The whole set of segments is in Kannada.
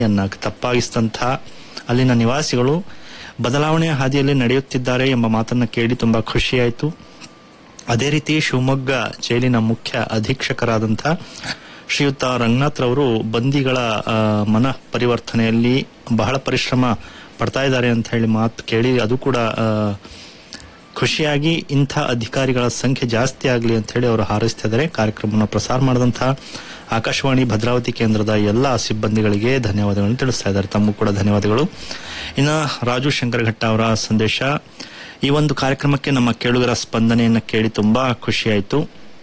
ತಪ್ಪಾಗಿಸಿದಂತಹ ಅಲ್ಲಿನ ನಿವಾಸಿಗಳು ಬದಲಾವಣೆಯ ಹಾದಿಯಲ್ಲಿ ನಡೆಯುತ್ತಿದ್ದಾರೆ ಎಂಬ ಮಾತನ್ನ ಕೇಳಿ ತುಂಬಾ ಖುಷಿಯಾಯಿತು. ಅದೇ ರೀತಿ ಶಿವಮೊಗ್ಗ ಜೈಲಿನ ಮುಖ್ಯ ಅಧೀಕ್ಷಕರಾದಂತಹ ಶ್ರೀಯುತ ರಂಗನಾಥ್ ರವರು ಬಂದಿಗಳ ಮನ ಪರಿವರ್ತನೆಯಲ್ಲಿ ಬಹಳ ಪರಿಶ್ರಮ ಪಡ್ತಾ ಇದ್ದಾರೆ ಅಂತ ಹೇಳಿ ಮಾತು ಕೇಳಿ ಅದು ಕೂಡ ಖುಷಿಯಾಗಿ ಇಂಥ ಅಧಿಕಾರಿಗಳ ಸಂಖ್ಯೆ ಜಾಸ್ತಿ ಆಗಲಿ ಅಂತ ಹೇಳಿ ಅವರು ಹಾರೈಸ್ತಾ ಇದ್ದಾರೆ. ಕಾರ್ಯಕ್ರಮವನ್ನು ಪ್ರಸಾರ ಮಾಡಿದಂತಹ ಆಕಾಶವಾಣಿ ಭದ್ರಾವತಿ ಕೇಂದ್ರದ ಎಲ್ಲ ಸಿಬ್ಬಂದಿಗಳಿಗೆ ಧನ್ಯವಾದಗಳನ್ನು ತಿಳಿಸ್ತಾ ಇದ್ದಾರೆ. ತಮಗೂ ಕೂಡ ಧನ್ಯವಾದಗಳು. ಇನ್ನು ರಾಜು ಶಂಕರಘಟ್ಟ ಅವರ ಸಂದೇಶ, ಈ ಒಂದು ಕಾರ್ಯಕ್ರಮಕ್ಕೆ ನಮ್ಮ ಕೇಳುಗರ ಸ್ಪಂದನೆಯನ್ನು ಕೇಳಿ ತುಂಬಾ ಖುಷಿಯಾಯಿತು.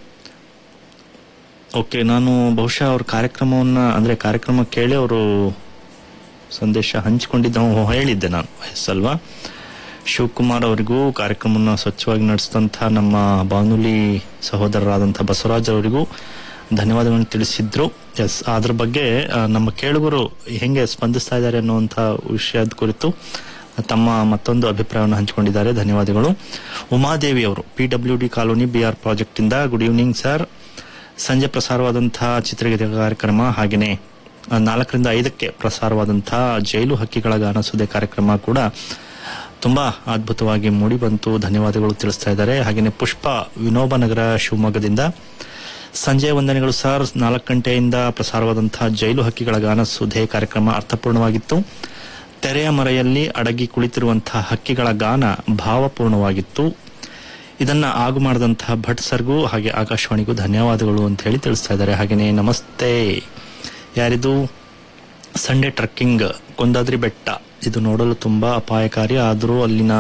ಓಕೆ, ನಾನು ಬಹುಶಃ ಅವ್ರ ಕಾರ್ಯಕ್ರಮ ಕೇಳಿ ಅವರು ಸಂದೇಶ ಹಂಚಿಕೊಂಡಿದ್ದ ಹೇಳಿದ್ದೆ ನಾನು ಅಲ್ವಾ. ಶಿವಕುಮಾರ್ ಅವರಿಗೂ ಕಾರ್ಯಕ್ರಮವನ್ನು ಸ್ವಚ್ಛವಾಗಿ ನಡೆಸಿದಂತಹ ನಮ್ಮ ಬಾನುಲಿ ಸಹೋದರರಾದಂತಹ ಬಸವರಾಜ್ ಅವರಿಗೂ ಧನ್ಯವಾದಗಳನ್ನು ತಿಳಿಸಿದ್ರು. ಅದ್ರ ಬಗ್ಗೆ ನಮ್ಮ ಕೇಳುಗರು ಹೆಂಗೆ ಸ್ಪಂದಿಸ್ತಾ ಇದ್ದಾರೆ ಅನ್ನುವಂಥ ವಿಷಯದ ಕುರಿತು ತಮ್ಮ ಮತ್ತೊಂದು ಅಭಿಪ್ರಾಯವನ್ನು ಹಂಚಿಕೊಂಡಿದ್ದಾರೆ. ಧನ್ಯವಾದಗಳು. ಉಮಾದೇವಿ ಅವರು PWD ಕಾಲೋನಿ BR ಪ್ರಾಜೆಕ್ಟ್ ಇಂದ, ಗುಡ್ ಈವ್ನಿಂಗ್ ಸರ್. ಸಂಜೆ ಪ್ರಸಾರವಾದಂತಹ ಚಿತ್ರಗೀತೆ ಕಾರ್ಯಕ್ರಮ ಹಾಗೆಯೇ 4 ರಿಂದ 5ಕ್ಕೆ ಪ್ರಸಾರವಾದಂತಹ ಜೈಲು ಹಕ್ಕಿಗಳ ಗಾನಸುದೆ ಕಾರ್ಯಕ್ರಮ ಕೂಡ ತುಂಬಾ ಅದ್ಭುತವಾಗಿ ಮೂಡಿ ಬಂತು. ಧನ್ಯವಾದಗಳು ತಿಳಿಸ್ತಾ ಇದ್ದಾರೆ. ಹಾಗೆಯೇ ಪುಷ್ಪ ವಿನೋಬ ನಗರ ಶಿವಮೊಗ್ಗದಿಂದ, ಸಂಜೆ ವಂದನೆಗಳು ಸರ್. 4 ಗಂಟೆಯಿಂದ ಪ್ರಸಾರವಾದಂತಹ ಜೈಲು ಹಕ್ಕಿಗಳ ಗಾನಸುದೆ ಕಾರ್ಯಕ್ರಮ ಅರ್ಥಪೂರ್ಣವಾಗಿತ್ತು. ತೆರೆಯ ಮರೆಯಲ್ಲಿ ಅಡಗಿ ಕುಳಿತಿರುವಂತಹ ಹಕ್ಕಿಗಳ ಗಾನ ಭಾವಪೂರ್ಣವಾಗಿತ್ತು. ಇದನ್ನ ಆಗು ಮಾಡಿದಂತಹ ಭಟ್ ಸರ್ಗೂ ಹಾಗೆ ಆಕಾಶವಾಣಿಗೂ ಧನ್ಯವಾದಗಳು ಅಂತ ಹೇಳಿ ತಿಳಿಸ್ತಾ ಇದ್ದಾರೆ. ಹಾಗೆಯೇ ನಮಸ್ತೆ, ಯಾರಿದು? ಸಂಡೇ ಟ್ರಕ್ಕಿಂಗ್ ಕುಂದಾದ್ರಿ ಬೆಟ್ಟ, ಇದು ನೋಡಲು ತುಂಬಾ ಅಪಾಯಕಾರಿ, ಆದರೂ ಅಲ್ಲಿನ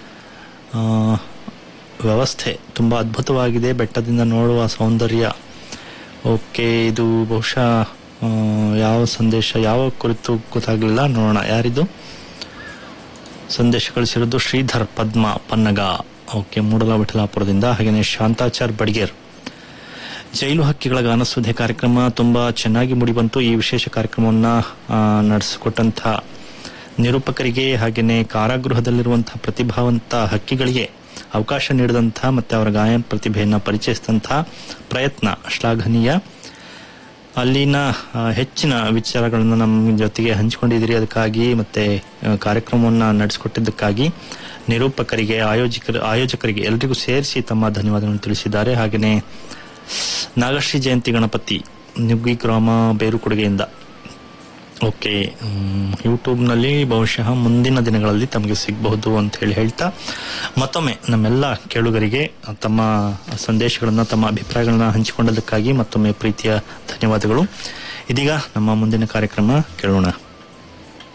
ವ್ಯವಸ್ಥೆ ತುಂಬಾ ಅದ್ಭುತವಾಗಿದೆ. ಬೆಟ್ಟದಿಂದ ನೋಡುವ ಸೌಂದರ್ಯ. ಓಕೆ, ಇದು ಬಹುಶಃ ಯಾವ ಸಂದೇಶ, ಯಾವ ಕುರಿತು ಗೊತ್ತಾಗ್ಲಿಲ್ಲ. ನೋಡೋಣ ಯಾರಿದು ಸಂದೇಶ ಕಳಿಸಿರೋದು. ಶ್ರೀಧರ್ ಪದ್ಮ ಪನ್ನಗ, ಓಕೆ, ಮೂಡಲವಿಠಲಾಪುರದಿಂದ. ಹಾಗೆಯೇ ಶಾಂತಾಚಾರ್ ಬಡಿಗೇರ್, ಜೈಲು ಹಕ್ಕಿಗಳ ಗಾನಸುದೆ ಕಾರ್ಯಕ್ರಮ ತುಂಬಾ ಚೆನ್ನಾಗಿ ಮೂಡಿಬಂತು. ಈ ವಿಶೇಷ ಕಾರ್ಯಕ್ರಮವನ್ನ ನಡೆಸಿಕೊಟ್ಟಂತ ನಿರೂಪಕರಿಗೆ ಹಾಗೆಯೇ ಕಾರಾಗೃಹದಲ್ಲಿರುವಂತಹ ಪ್ರತಿಭಾವಂತ ಹಕ್ಕಿಗಳಿಗೆ ಅವಕಾಶ ನೀಡಿದಂತಹ ಮತ್ತೆ ಅವರ ಗಾಯನ ಪ್ರತಿಭೆಯನ್ನ ಪರಿಚಯಿಸಿದಂತಹ ಪ್ರಯತ್ನ ಶ್ಲಾಘನೀಯ. ಅಲ್ಲಿನ ಹೆಚ್ಚಿನ ವಿಚಾರಗಳನ್ನು ನಮ್ಮ ಜೊತೆಗೆ ಹಂಚಿಕೊಂಡಿದ್ದೀರಿ. ಅದಕ್ಕಾಗಿ ಮತ್ತೆ ಕಾರ್ಯಕ್ರಮವನ್ನ ನಡೆಸಿಕೊಟ್ಟಿದ್ದಕ್ಕಾಗಿ ನಿರೂಪಕರಿಗೆ, ಆಯೋಜಕರಿಗೆ ಎಲ್ರಿಗೂ ಸೇರಿಸಿ ತಮ್ಮ ಧನ್ಯವಾದಗಳನ್ನು ತಿಳಿಸಿದ್ದಾರೆ. ಹಾಗೆಯೇ ನಾಗಶ್ರೀ ಜಯಂತಿ ಗಣಪತಿ, ನುಗ್ಗಿ ಗ್ರಾಮ, ಬೇರುಕೊಡುಗೆಯಿಂದ. ಓಕೆ, ಯೂಟ್ಯೂಬ್ನಲ್ಲಿ ಬಹುಶಃ ಮುಂದಿನ ದಿನಗಳಲ್ಲಿ ತಮಗೆ ಸಿಗಬಹುದು ಅಂತ ಹೇಳ್ತಾ ಮತ್ತೊಮ್ಮೆ ನಮ್ಮೆಲ್ಲ ಕೇಳುಗರಿಗೆ ತಮ್ಮ ಸಂದೇಶಗಳನ್ನ, ತಮ್ಮ ಅಭಿಪ್ರಾಯಗಳನ್ನ ಹಂಚಿಕೊಂಡದಕ್ಕಾಗಿ ಮತ್ತೊಮ್ಮೆ ಪ್ರೀತಿಯ ಧನ್ಯವಾದಗಳು. ಇದೀಗ ನಮ್ಮ ಮುಂದಿನ ಕಾರ್ಯಕ್ರಮ ಕೇಳೋಣ.